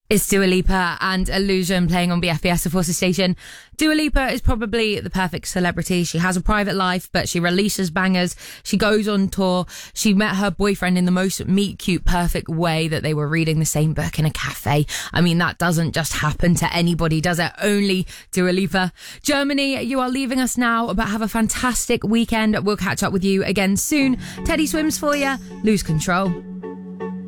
It's Dua Lipa and Illusion playing on BFBS, the Forces Station. Dua Lipa is probably the perfect celebrity. She has a private life, but she releases bangers. She goes on tour. She met her boyfriend in the most meet cute, perfect way, that they were reading the same book in a cafe. I mean, that doesn't just happen to anybody, does it? Only Dua Lipa. Germany, you are leaving us now, but have a fantastic weekend. We'll catch up with you again soon. Teddy swims for you. Lose control.